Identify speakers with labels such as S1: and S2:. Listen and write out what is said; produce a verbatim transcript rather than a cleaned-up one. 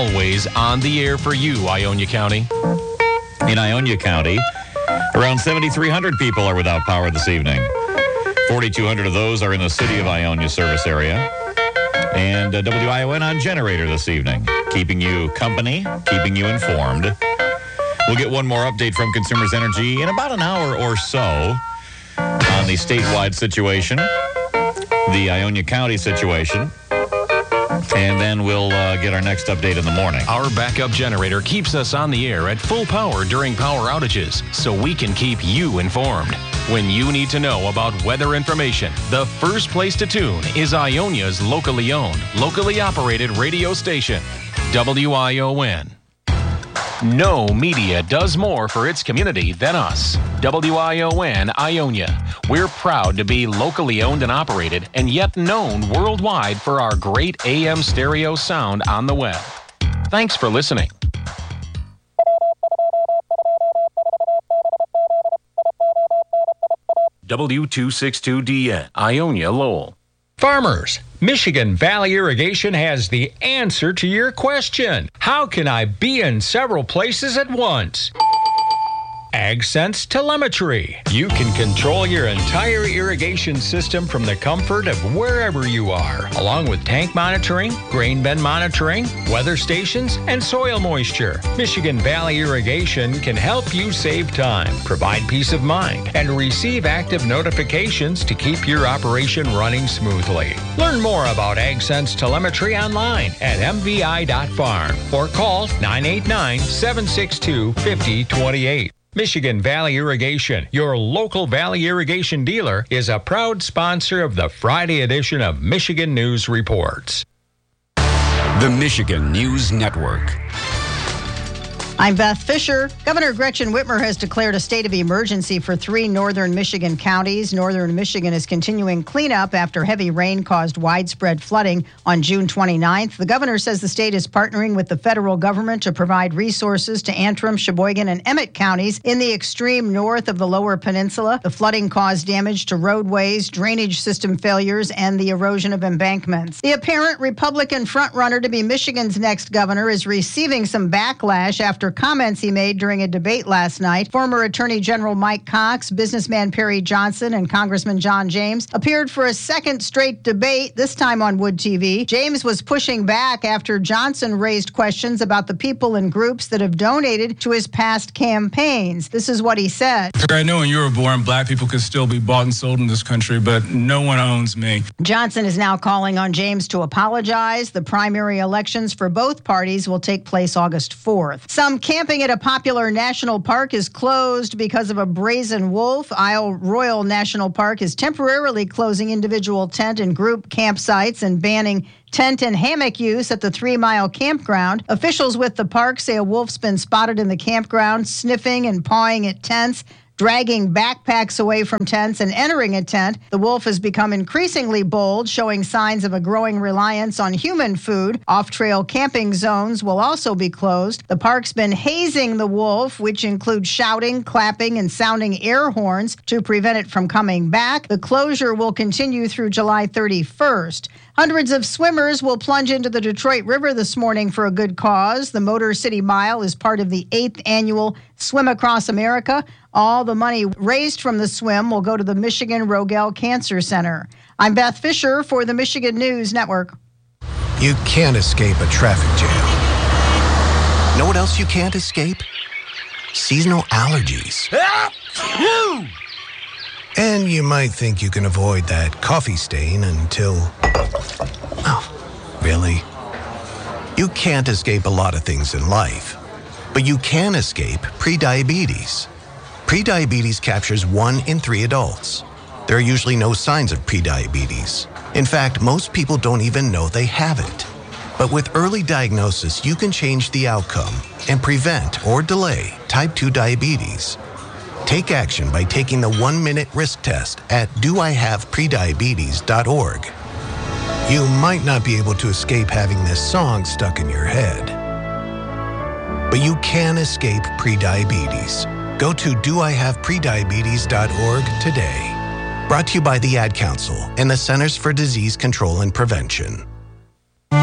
S1: always on the air for you, Ionia County.
S2: In Ionia County, around seventy-three hundred people are without power this evening. forty-two hundred of those are in the city of Ionia service area. And uh, W I O N on generator this evening, keeping you company, keeping you informed. We'll get one more update from Consumers Energy in about an hour or so on the statewide situation, the Ionia County situation, and then we'll uh, get our next update in the morning.
S1: Our backup generator keeps us on the air at full power during power outages, so we can keep you informed. When you need to know about weather information, the first place to tune is Ionia's locally owned, locally operated radio station, W I O N. No media does more for its community than us. W I O N Ionia. We're proud to be locally owned and operated, and yet known worldwide for our great A M stereo sound on the web. Thanks for listening. W two sixty-two D N, Ionia Lowell.
S3: Farmers, Michigan Valley Irrigation has the answer to your question. How can I be in several places at once? AgSense Telemetry. You can control your entire irrigation system from the comfort of wherever you are, along with tank monitoring, grain bin monitoring, weather stations, and soil moisture. Michigan Valley Irrigation can help you save time, provide peace of mind, and receive active notifications to keep your operation running smoothly. Learn more about AgSense Telemetry online at m v i dot farm or call nine eight nine, seven six two, five zero two eight. Michigan Valley Irrigation, your local Valley Irrigation dealer, is a proud sponsor of the Friday edition of Michigan News Reports.
S4: The Michigan News Network.
S5: I'm Beth Fisher. Governor Gretchen Whitmer has declared a state of emergency for three northern Michigan counties. Northern Michigan is continuing cleanup after heavy rain caused widespread flooding on June twenty-ninth. The governor says the state is partnering with the federal government to provide resources to Antrim, Sheboygan, and Emmett counties in the extreme north of the Lower Peninsula. The flooding caused damage to roadways, drainage system failures, and the erosion of embankments. The apparent Republican frontrunner to be Michigan's next governor is receiving some backlash after comments he made during a debate last night. Former Attorney General Mike Cox, businessman Perry Johnson, and Congressman John James appeared for a second straight debate, this time on Wood T V. James was pushing back after Johnson raised questions about the people and groups that have donated to his past campaigns. This is what he said.
S6: I know when you were born, black people could still be bought and sold in this country, but no one owns me.
S5: Johnson is now calling on James to apologize. The primary elections for both parties will take place August fourth. Some camping at a popular national park is closed because of a brazen wolf. Isle Royal National Park is temporarily closing individual tent and group campsites and banning tent and hammock use at the Three Mile Campground. Officials with the park say a wolf's been spotted in the campground, sniffing and pawing at tents, dragging backpacks away from tents and entering a tent. The wolf has become increasingly bold, showing signs of a growing reliance on human food. Off-trail camping zones will also be closed. The park's been hazing the wolf, which includes shouting, clapping, and sounding air horns to prevent it from coming back. The closure will continue through July thirty-first. Hundreds of swimmers will plunge into the Detroit River this morning for a good cause. The Motor City Mile is part of the eighth annual Swim Across America. All the money raised from the swim will go to the Michigan Rogel Cancer Center. I'm Beth Fisher for the Michigan News Network.
S7: You can't escape a traffic jam. Know what else you can't escape? Seasonal allergies. And you might think you can avoid that coffee stain until... Oh, really? You can't escape a lot of things in life, but you can escape prediabetes. Prediabetes captures one in three adults. There are usually no signs of prediabetes. In fact, most people don't even know they have it. But with early diagnosis, you can change the outcome and prevent or delay type two diabetes. Take action by taking the one-minute risk test at do I have prediabetes dot org. You might not be able to escape having this song stuck in your head, but you can escape prediabetes. Go to do I have prediabetes dot org today. Brought to you by the Ad Council and the Centers for Disease Control and Prevention.